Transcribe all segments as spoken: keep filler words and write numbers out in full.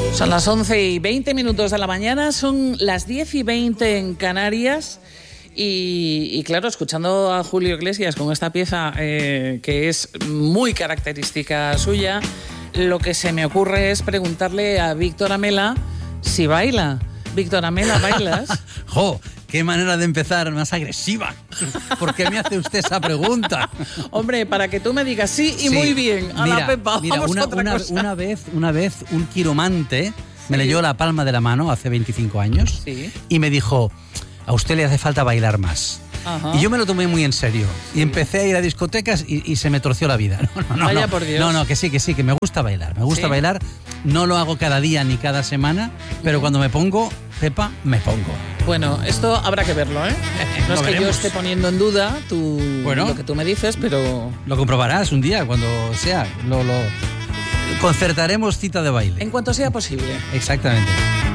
Son las once y veinte minutos de la mañana, son las diez y veinte en Canarias y, y claro, escuchando a Julio Iglesias con esta pieza eh, que es muy característica suya, lo que se me ocurre es preguntarle a Víctor Amela si baila. Víctor Amela, ¿bailas? ¡Jo! ¡Qué manera de empezar más agresiva! ¿Por qué me hace usted esa pregunta? Hombre, para que tú me digas sí y sí, muy bien. A mira, la Pepa, mira, vamos una, a otra una, cosa. Una vez, una vez un quiromante me leyó la palma de la mano hace veinticinco años sí. y me dijo, a usted le hace falta bailar más. Ajá. Y yo me lo tomé muy en serio. Y empecé a ir a discotecas y, y se me torció la vida. No, no, no, Vaya no. por Dios. No, no, que sí, que sí, que me gusta bailar. Me gusta ¿Sí? bailar. No lo hago cada día ni cada semana, pero cuando me pongo, Pepa, me pongo. Bueno, esto habrá que verlo, ¿eh? No es que veremos. yo esté poniendo en duda tu, bueno, lo que tú me dices, pero... Lo comprobarás un día, cuando sea. Lo, lo concertaremos cita de baile. En cuanto sea posible. Exactamente.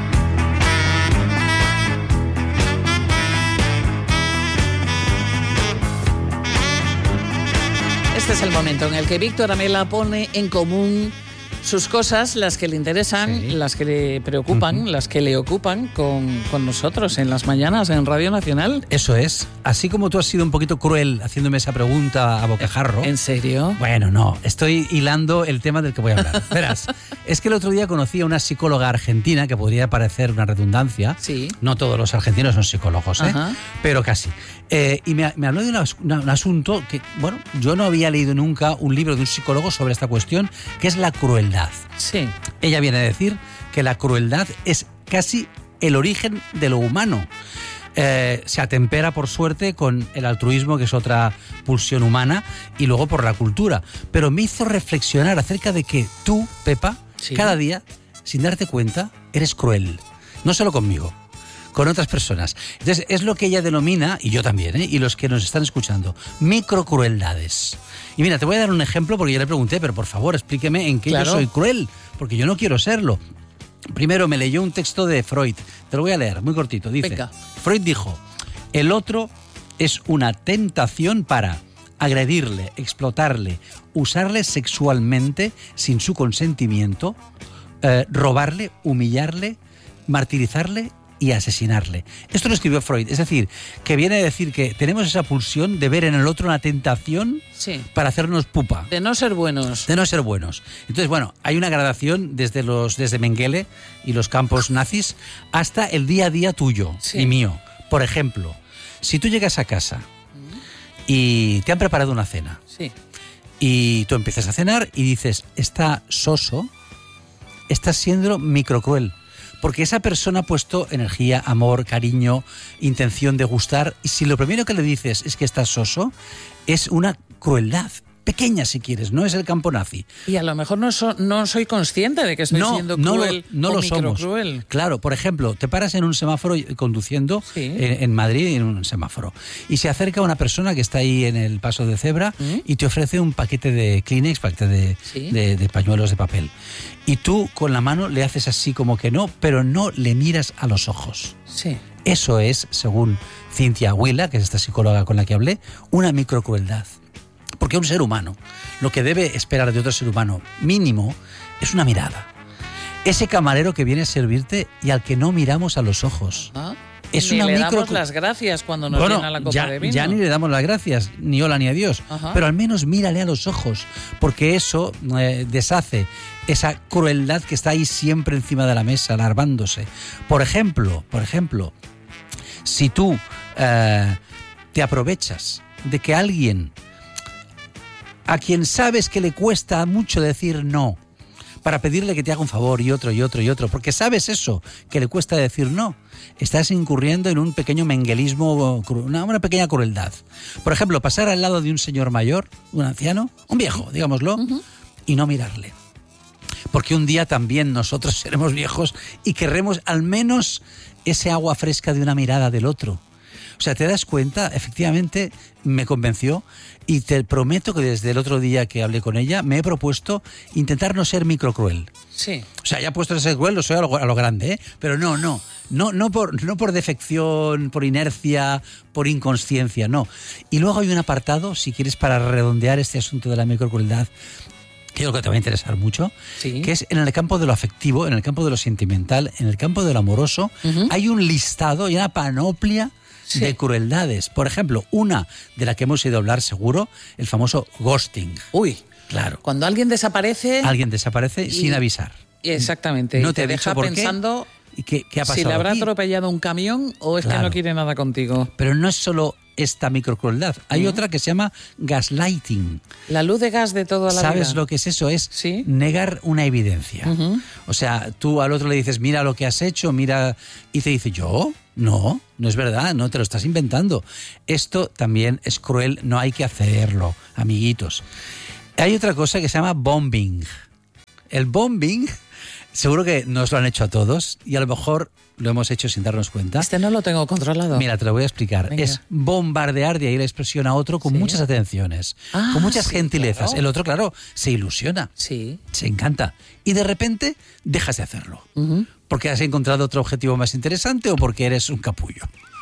Este es el momento en el que Víctor Amela pone en común sus cosas, las que le interesan, sí. las que le preocupan, uh-huh. las que le ocupan con, con nosotros en las mañanas en Radio Nacional. Eso es. Así como tú has sido un poquito cruel haciéndome esa pregunta a bocajarro. ¿En serio? Bueno, no. Estoy hilando el tema del que voy a hablar. Verás, es que el otro día conocí a una psicóloga argentina, que podría parecer una redundancia. Sí. No todos los argentinos son psicólogos, ¿eh? Ajá. Pero casi. Eh, y me, me habló de una, una, un asunto que, bueno, yo no había leído nunca un libro de un psicólogo sobre esta cuestión, que es la crueldad. Sí. Ella viene a decir que la crueldad es casi el origen de lo humano. Eh, se atempera, por suerte, con el altruismo, que es otra pulsión humana, y luego por la cultura. Pero me hizo reflexionar acerca de que tú, Pepa, sí. cada día, sin darte cuenta, eres cruel. No solo conmigo, con otras personas. Entonces, es lo que ella denomina, y yo también, ¿eh? y los que nos están escuchando, microcrueldades. Y mira, te voy a dar un ejemplo porque ya le pregunté, pero por favor, explíqueme en qué claro. yo soy cruel, porque yo no quiero serlo. Primero, me leyó un texto de Freud. Te lo voy a leer, muy cortito. Dice, Venga. Freud dijo, el otro es una tentación para agredirle, explotarle, usarle sexualmente sin su consentimiento, eh, robarle, humillarle, martirizarle y asesinarle. Esto lo escribió Freud, es decir, que viene a decir que tenemos esa pulsión de ver en el otro una tentación sí. para hacernos pupa. De no ser buenos. De no ser buenos. Entonces, bueno, hay una gradación desde los desde Mengele y los campos nazis hasta el día a día tuyo sí. y mío. Por ejemplo, si tú llegas a casa y te han preparado una cena sí. y tú empiezas a cenar y dices, está soso, estás siendo microcruel. Porque esa persona ha puesto energía, amor, cariño, intención de gustar. Y si lo primero que le dices es que estás soso, es una crueldad. Pequeña, si quieres, no es el campo nazi. Y a lo mejor no, so, no soy consciente de que estoy no, siendo no cruel lo, no o lo somos. microcruel. Claro, por ejemplo, te paras en un semáforo conduciendo sí. en, en Madrid, en un semáforo, y se acerca una persona que está ahí en el paso de cebra ¿Mm? y te ofrece un paquete de Kleenex, paquete de, ¿Sí? de, de pañuelos de papel. Y tú con la mano le haces así como que no, pero no le miras a los ojos. Sí. Eso es, según Cynthia Huila, que es esta psicóloga con la que hablé, una microcrueldad. Porque un ser humano, lo que debe esperar de otro ser humano mínimo es una mirada. Ese camarero que viene a servirte y al que no miramos a los ojos. ¿Ah? Es ni una le micro... damos las gracias cuando nos bueno, llena la copa ya, de vino. Ya ni le damos las gracias, ni hola ni adiós. Ajá. Pero al menos mírale a los ojos, porque eso eh, deshace esa crueldad que está ahí siempre encima de la mesa, alarmándose. Por ejemplo, por ejemplo, si tú eh, te aprovechas de que alguien a quien sabes que le cuesta mucho decir no, para pedirle que te haga un favor y otro y otro y otro, porque sabes eso, que le cuesta decir no, estás incurriendo en un pequeño menguelismo, una, una pequeña crueldad. Por ejemplo, pasar al lado de un señor mayor, un anciano, un viejo, digámoslo, uh-huh. y no mirarle. Porque un día también nosotros seremos viejos y querremos al menos ese agua fresca de una mirada del otro. O sea, ¿te das cuenta? Efectivamente, me convenció y te prometo que desde el otro día que hablé con ella me he propuesto intentar no ser microcruel. Sí. O sea, ya puesto de ser cruel, lo soy a lo, a lo grande, ¿eh? Pero no, no, no, no por, no por defección, por inercia, por inconsciencia, no. Y luego hay un apartado, si quieres, para redondear este asunto de la microcrueldad, que yo creo que te va a interesar mucho, sí. que es en el campo de lo afectivo, en el campo de lo sentimental, en el campo de lo amoroso, uh-huh. hay un listado y una panoplia sí. de crueldades. Por ejemplo, una de la que hemos ido a hablar seguro, el famoso ghosting. Uy, claro. Cuando alguien desaparece... Alguien desaparece y... sin avisar. Exactamente. No y te, te deja pensando... ¿Y qué, qué ha pasado si le habrá aquí? atropellado un camión o es claro. que no quiere nada contigo. Pero no es solo esta microcrueldad. Hay uh-huh. otra que se llama gaslighting. La luz de gas de toda la ¿Sabes vida. ¿Sabes lo que es eso? Es ¿Sí? negar una evidencia. Uh-huh. O sea, tú al otro le dices, mira lo que has hecho, mira... Y te dice, ¿yo? No, no es verdad, no, te lo estás inventando. Esto también es cruel, no hay que hacerlo, amiguitos. Hay otra cosa que se llama bombing. El bombing... Seguro que nos lo han hecho a todos y a lo mejor lo hemos hecho sin darnos cuenta. Este no lo tengo controlado. Mira, te lo voy a explicar. Venga. Es bombardear de ahí la expresión a otro con ¿Sí? muchas atenciones, ah, con muchas sí, gentilezas. Claro. El otro, claro, se ilusiona, sí. se encanta y de repente dejas de hacerlo. Uh-huh. Porque has encontrado otro objetivo más interesante o porque eres un capullo.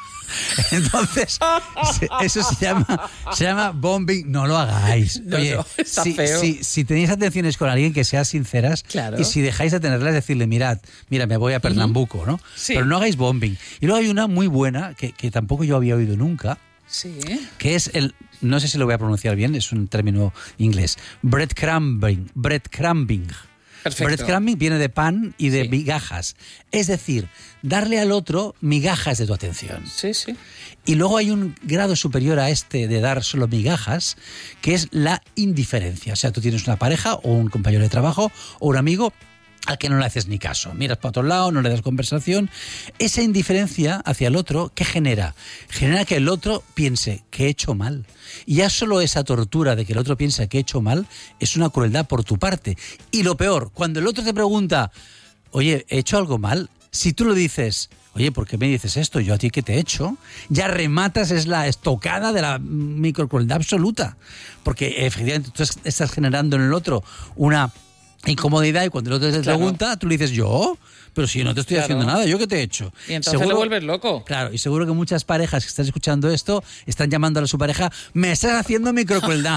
Entonces, eso se llama, se llama bombing. No lo hagáis. No, Oye, no, está si, feo. Si, si tenéis atenciones con alguien, que sean sinceras. Claro. Y si dejáis de tenerlas, decirle, mirad, mira, me voy a Pernambuco, uh-huh. ¿no? Sí. Pero no hagáis bombing. Y luego hay una muy buena, que, que tampoco yo había oído nunca, sí. que es el, no sé si lo voy a pronunciar bien, es un término inglés, breadcrumbing. Breadcrumbing. Perfecto. Breadcrumbing viene de pan y de sí. migajas. Es decir, darle al otro migajas de tu atención. Sí, sí. Y luego hay un grado superior a este de dar solo migajas, que es la indiferencia. O sea, tú tienes una pareja o un compañero de trabajo o un amigo al que no le haces ni caso. Miras para otro lado, no le das conversación. Esa indiferencia hacia el otro, ¿qué genera? Genera que el otro piense que he hecho mal. Y ya solo esa tortura de que el otro piensa que he hecho mal es una crueldad por tu parte. Y lo peor, cuando el otro te pregunta, oye, ¿he hecho algo mal? Si tú lo dices, oye, ¿por qué me dices esto? ¿Yo a ti qué te he hecho? Ya rematas, es la estocada de la microcrueldad absoluta. Porque efectivamente tú estás generando en el otro una incomodidad y cuando el otro te claro. pregunta, tú le dices, ¿yo? Pero si yo no te estoy claro. haciendo nada, ¿yo qué te he hecho? Y entonces seguro, le vuelves loco. Claro, y seguro que muchas parejas que están escuchando esto están llamando a su pareja, me estás haciendo microcrueldad.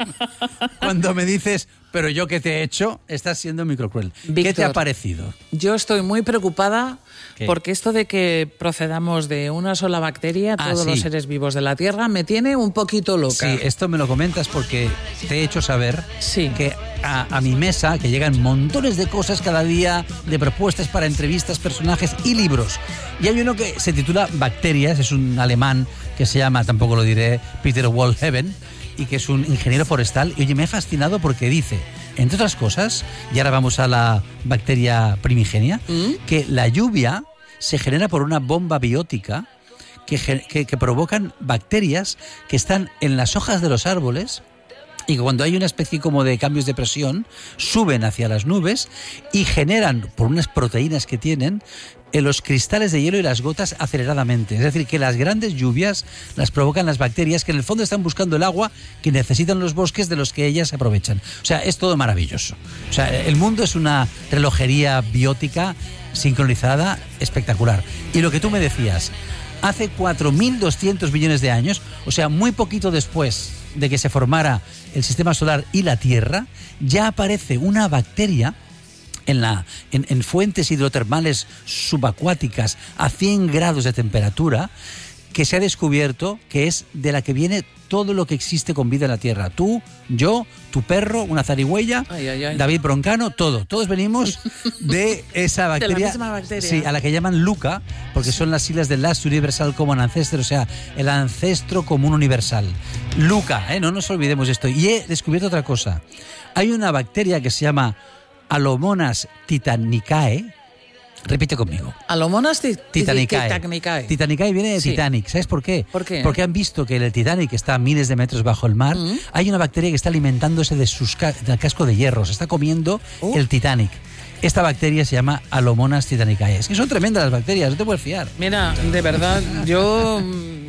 Cuando me dices, pero yo qué te he hecho, estás siendo microcruel. Víctor, ¿qué te ha parecido? Yo estoy muy preocupada ¿Qué? Porque esto de que procedamos de una sola bacteria, ah, todos sí. los seres vivos de la Tierra, me tiene un poquito loca. Sí, esto me lo comentas porque te he hecho saber sí. que a, a mi mesa, que llegan montones de cosas cada día, de propuestas para entrevistas, personajes y libros. Y hay uno que se titula Bacterias, es un alemán que se llama, tampoco lo diré, Peter Wohlheven, y que es un ingeniero forestal. Y oye, me ha fascinado porque dice, entre otras cosas, y ahora vamos a la bacteria primigenia, ¿Mm? que la lluvia se genera por una bomba biótica que, que, que provocan bacterias que están en las hojas de los árboles y que cuando hay una especie como de cambios de presión suben hacia las nubes y generan, por unas proteínas que tienen, en los cristales de hielo y las gotas aceleradamente. Es decir, que las grandes lluvias las provocan las bacterias que en el fondo están buscando el agua que necesitan los bosques de los que ellas se aprovechan. O sea, es todo maravilloso. O sea, el mundo es una relojería biótica sincronizada espectacular. Y lo que tú me decías, hace cuatro mil doscientos millones de años, o sea, muy poquito después de que se formara el sistema solar y la Tierra, ya aparece una bacteria En, la, en, en fuentes hidrotermales subacuáticas a cien grados de temperatura, que se ha descubierto que es de la que viene todo lo que existe con vida en la Tierra. Tú, yo, tu perro, una zarigüeya, ay, ay, ay. David Broncano, todo. Todos venimos de esa bacteria. De la misma bacteria. Sí, a la que llaman LUCA, porque son las siglas de Last Universal Common Ancestor, o sea, el ancestro común universal. LUCA, ¿eh? No nos olvidemos de esto. Y he descubierto otra cosa. Hay una bacteria que se llama Alomonas titanicae. Repite conmigo. Alomonas ti- titanicae. titanicae. Titanicae viene de sí. Titanic. ¿Sabes por qué? ¿Por qué? Porque han visto que el Titanic está a miles de metros bajo el mar. ¿Mm? Hay una bacteria que está alimentándose de sus ca- del casco de hierro. Se está comiendo uh. el Titanic. Esta bacteria se llama Alomonas titanicae. Es que son tremendas las bacterias, no te puedes fiar. Mira, de verdad, yo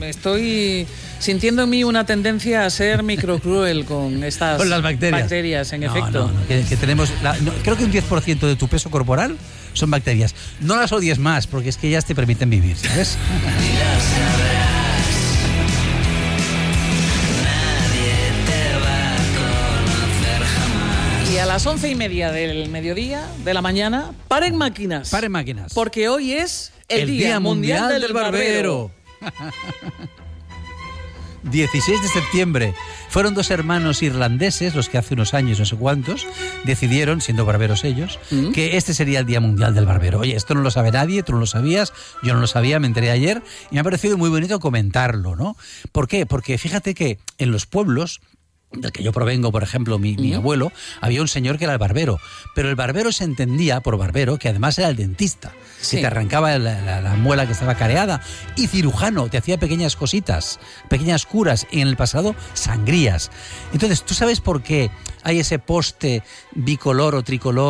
estoy sintiendo en mí una tendencia a ser microcruel con estas con las bacterias. bacterias, en no, efecto. No, no, que, que tenemos la, no, creo que un diez por ciento de tu peso corporal son bacterias. No las odies más, porque es que ellas te permiten vivir, ¿sabes? Y a las once y media del mediodía, de la mañana, paren máquinas. Paren máquinas. Porque hoy es el, el Día, Día Mundial, Mundial del, del Barbero. barbero. dieciséis de septiembre. Fueron dos hermanos irlandeses, los que hace unos años, no sé cuántos, decidieron, siendo barberos ellos, ¿Mm? que este sería el Día Mundial del Barbero. Oye, esto no lo sabe nadie, tú no lo sabías, yo no lo sabía, me enteré ayer y me ha parecido muy bonito comentarlo, ¿no? ¿Por qué? Porque fíjate que en los pueblos del que yo provengo, por ejemplo, mi, mi abuelo, había un señor que era el barbero, pero el barbero se entendía por barbero que además era el dentista, sí. que te arrancaba la, la, la muela que estaba careada, y cirujano, te hacía pequeñas cositas, pequeñas curas, y en el pasado sangrías. Entonces, ¿tú sabes por qué hay ese poste bicolor o tricolor